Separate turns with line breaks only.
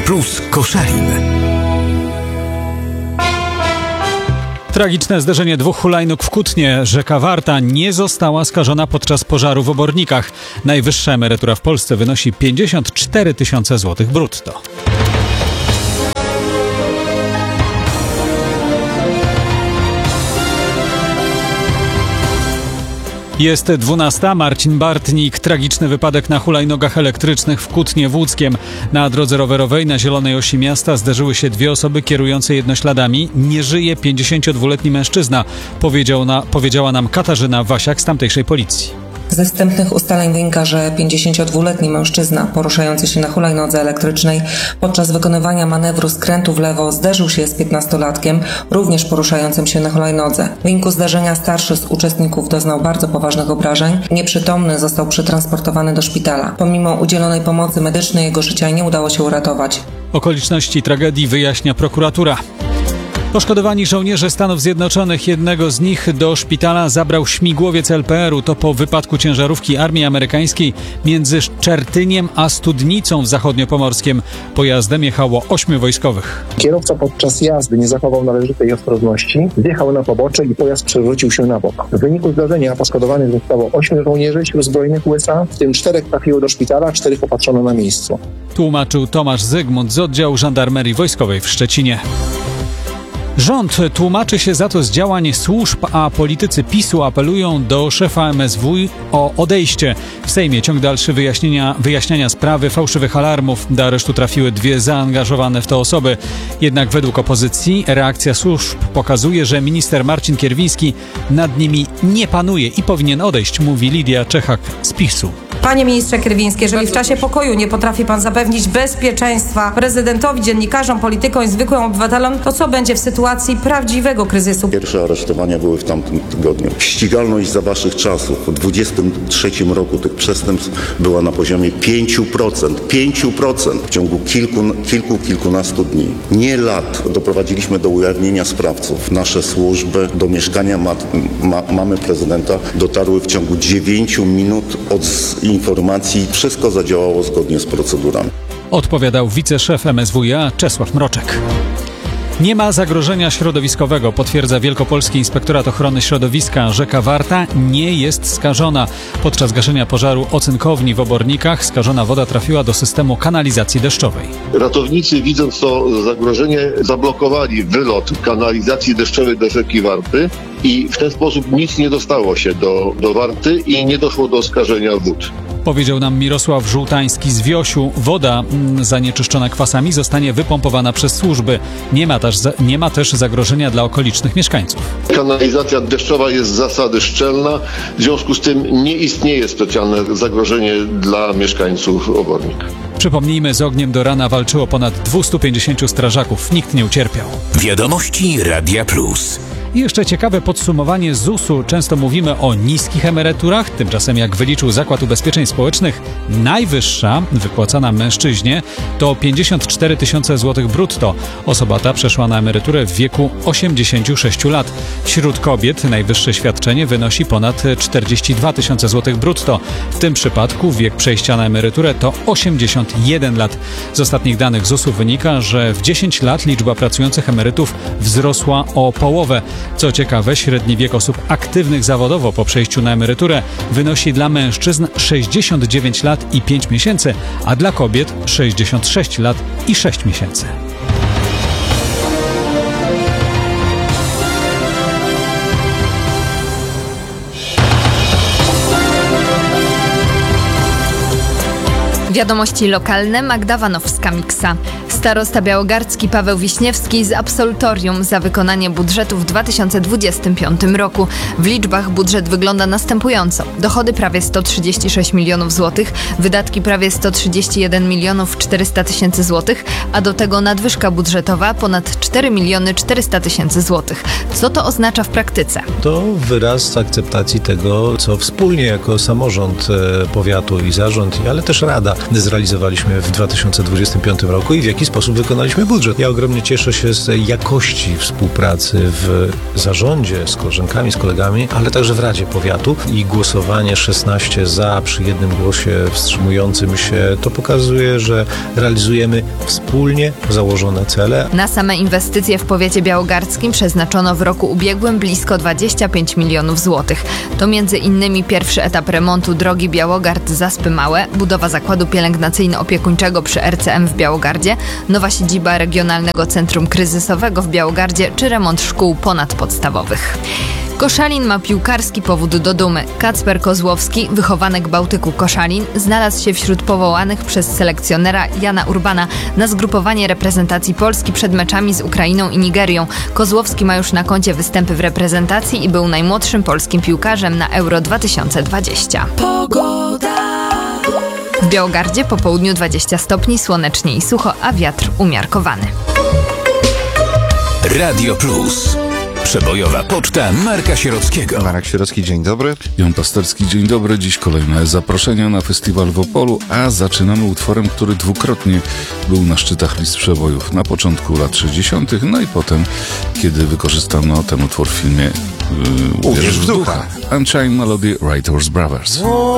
Plus Koszalin.
Tragiczne zderzenie dwóch hulajnóg w Kutnie. Rzeka Warta nie została skażona podczas pożaru w Obornikach. Najwyższa emerytura w Polsce wynosi 54 000 złotych brutto. Jest 12. Marcin Bartnik. Tragiczny wypadek na hulajnogach elektrycznych w Kutnie w Łódzkiem. Na drodze rowerowej na zielonej osi miasta zderzyły się dwie osoby kierujące jednośladami. Nie żyje 52-letni mężczyzna, powiedziała nam Katarzyna Wasiak z tamtejszej policji.
Ze wstępnych ustaleń wynika, że 52-letni mężczyzna poruszający się na hulajnodze elektrycznej podczas wykonywania manewru skrętu w lewo zderzył się z 15-latkiem, również poruszającym się na hulajnodze. W wyniku zdarzenia starszy z uczestników doznał bardzo poważnych obrażeń. Nieprzytomny został przetransportowany do szpitala. Pomimo udzielonej pomocy medycznej jego życia nie udało się uratować.
Okoliczności tragedii wyjaśnia prokuratura. Poszkodowani żołnierze Stanów Zjednoczonych, jednego z nich do szpitala zabrał śmigłowiec LPR-u. To po wypadku ciężarówki armii amerykańskiej między Szczertyniem a Studnicą w Zachodniopomorskiem. Pojazdem jechało 8 wojskowych.
Kierowca podczas jazdy nie zachował należytej ostrożności, wjechał na pobocze i pojazd przewrócił się na bok. W wyniku zdarzenia poszkodowanych zostało 8 żołnierzy Sił Zbrojnych USA, w tym 4 trafiło do szpitala, 4 popatrzono na miejscu.
Tłumaczył Tomasz Zygmunt z oddziału Żandarmerii Wojskowej w Szczecinie. Rząd tłumaczy się za to z działań służb, a politycy PiS-u apelują do szefa MSW o odejście. W Sejmie ciąg dalszy wyjaśniania sprawy fałszywych alarmów. Do aresztu trafiły dwie zaangażowane w to osoby. Jednak według opozycji reakcja służb pokazuje, że minister Marcin Kierwiński nad nimi nie panuje i powinien odejść, mówi Lidia Czechak z PiS-u.
Panie ministrze Kierwiński, jeżeli w czasie pokoju nie potrafi pan zapewnić bezpieczeństwa prezydentowi, dziennikarzom, politykom i zwykłym obywatelom, to co będzie w sytuacji prawdziwego kryzysu?
Pierwsze aresztowania były w tamtym tygodniu. Ścigalność za waszych czasów w 2023 roku tych przestępstw była na poziomie 5%. 5% w ciągu kilkunastu dni. Nie lat. Doprowadziliśmy do ujawnienia sprawców. Nasze służby do mieszkania mamy prezydenta dotarły w ciągu 9 minut od informacji. Wszystko zadziałało zgodnie z procedurami.
Odpowiadał wiceszef MSWiA Czesław Mroczek. Nie ma zagrożenia środowiskowego, potwierdza Wielkopolski Inspektorat Ochrony Środowiska. Rzeka Warta nie jest skażona. Podczas gaszenia pożaru ocynkowni w Obornikach skażona woda trafiła do systemu kanalizacji deszczowej.
Ratownicy, widząc to zagrożenie, zablokowali wylot kanalizacji deszczowej do rzeki Warty i w ten sposób nic nie dostało się do Warty i nie doszło do skażenia wód.
Powiedział nam Mirosław Żółtański z Wiosiu. Woda zanieczyszczona kwasami zostanie wypompowana przez służby. Nie ma też zagrożenia dla okolicznych mieszkańców.
Kanalizacja deszczowa jest z zasady szczelna, w związku z tym nie istnieje specjalne zagrożenie dla mieszkańców Obornik.
Przypomnijmy, z ogniem do rana walczyło ponad 250 strażaków. Nikt nie ucierpiał.
Wiadomości Radia Plus.
I jeszcze ciekawe podsumowanie ZUS-u. Często mówimy o niskich emeryturach, tymczasem jak wyliczył Zakład Ubezpieczeń Społecznych, najwyższa wypłacana mężczyźnie to 54 000 złotych brutto. Osoba ta przeszła na emeryturę w wieku 86 lat. Wśród kobiet najwyższe świadczenie wynosi ponad 42 000 złotych brutto. W tym przypadku wiek przejścia na emeryturę to 81 lat. Z ostatnich danych ZUS-u wynika, że w 10 lat liczba pracujących emerytów wzrosła o połowę. Co ciekawe, średni wiek osób aktywnych zawodowo po przejściu na emeryturę wynosi dla mężczyzn 69 lat i 5 miesięcy, a dla kobiet 66 lat i 6 miesięcy.
Wiadomości lokalne. Magda Wanowska-Miksa. Starosta białogardzki Paweł Wiśniewski z absolutorium za wykonanie budżetu w 2025 roku. W liczbach budżet wygląda następująco. Dochody prawie 136 milionów złotych, wydatki prawie 131 400 000 złotych, a do tego nadwyżka budżetowa ponad 4 400 000 złotych. Co to oznacza w praktyce?
To wyraz akceptacji tego, co wspólnie jako samorząd powiatu i zarząd, ale też rada zrealizowaliśmy w 2025 roku i w jaki sposób wykonaliśmy budżet. Ja ogromnie cieszę się z jakości współpracy w zarządzie z koleżankami, z kolegami, ale także w Radzie Powiatu i głosowanie 16 za przy jednym głosie wstrzymującym się, to pokazuje, że realizujemy wspólnie założone cele.
Na same inwestycje w powiecie białogardzkim przeznaczono w roku ubiegłym blisko 25 milionów złotych. To między innymi pierwszy etap remontu drogi Białogard-Zaspy Małe, budowa zakładu pielęgnacyjno-opiekuńczego przy RCM w Białogardzie, nowa siedziba Regionalnego Centrum Kryzysowego w Białogardzie czy remont szkół ponadpodstawowych. Koszalin ma piłkarski powód do dumy. Kacper Kozłowski, wychowanek Bałtyku Koszalin, znalazł się wśród powołanych przez selekcjonera Jana Urbana na zgrupowanie reprezentacji Polski przed meczami z Ukrainą i Nigerią. Kozłowski ma już na koncie występy w reprezentacji i był najmłodszym polskim piłkarzem na Euro 2020. W Białogardzie po południu 20 stopni, słonecznie i sucho, a wiatr umiarkowany.
Radio Plus. Przebojowa poczta Marka Sierockiego.
Marek Sierocki, dzień dobry.
Jan Pasterski, dzień dobry. Dziś kolejne zaproszenia na festiwal w Opolu, a zaczynamy utworem, który dwukrotnie był na szczytach list przebojów. Na początku lat 60., no i potem, kiedy wykorzystano ten utwór w filmie Uwierz w ducha. Unchained Melody, Writers Brothers.